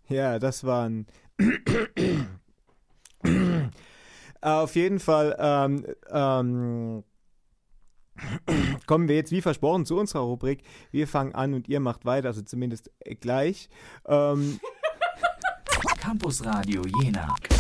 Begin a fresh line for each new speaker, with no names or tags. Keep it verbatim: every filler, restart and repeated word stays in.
Ja, das war ein... Auf jeden Fall ähm, ähm, kommen wir jetzt wie versprochen zu unserer Rubrik. Wir fangen an und ihr macht weiter, also zumindest gleich. Ähm,
Campus Radio Jena.